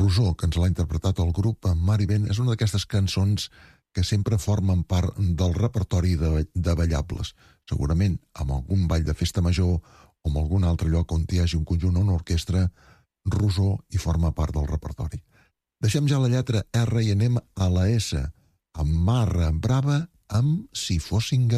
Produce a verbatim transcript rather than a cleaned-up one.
Rosó, que ens l'ha interpretat el grup Marivent, és una d'aquestes cançons que sempre formen part del repertori de, de ballables. Segurament amb algun ball de festa major o en algun altre lloc on hi hagi un conjunt o una orquestra, Rosó hi forma part del repertori. Deixem ja la lletra R i anem a la S, amb Mar Brava, amb Si fossin